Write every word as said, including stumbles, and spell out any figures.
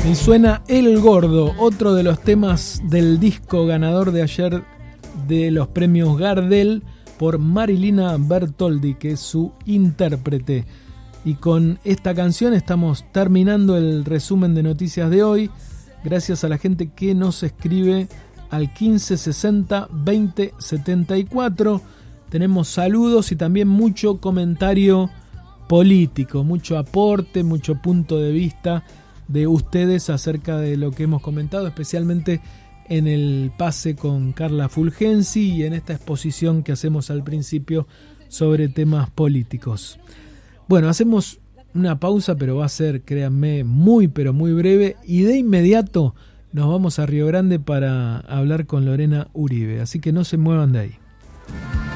Y suena El Gordo, otro de los temas del disco ganador de ayer de los premios Gardel por Marilina Bertoldi, que es su intérprete. Y con esta canción estamos terminando el resumen de noticias de hoy, gracias a la gente que nos escribe al quince sesenta veinte setenta y cuatro. Tenemos saludos y también mucho comentario político, mucho aporte, mucho punto de vista de ustedes acerca de lo que hemos comentado, especialmente en el pase con Carla Fulgenzi y en esta exposición que hacemos al principio sobre temas políticos. Bueno, hacemos una pausa, pero va a ser, créanme, muy pero muy breve, y de inmediato nos vamos a Río Grande para hablar con Lorena Uribe, así que no se muevan de ahí.